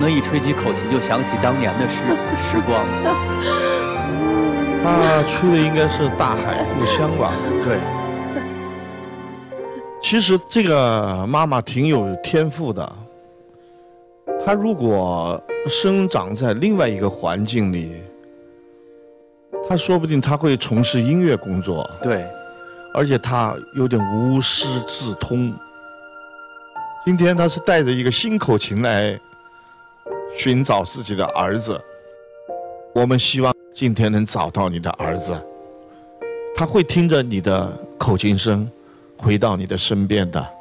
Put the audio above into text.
能一吹起口琴就想起当年的时光。 他吹的应该是《大海故乡》吧？ 对。 其实这个妈妈挺有天赋的，她如果生长在另外一个环境里，她说不定她会从事音乐工作。 对， 而且她有点无师自通。今天她是带着一个新口琴来寻找自己的儿子。我们希望今天能找到你的儿子，他会听着你的口琴声回到你的身边的。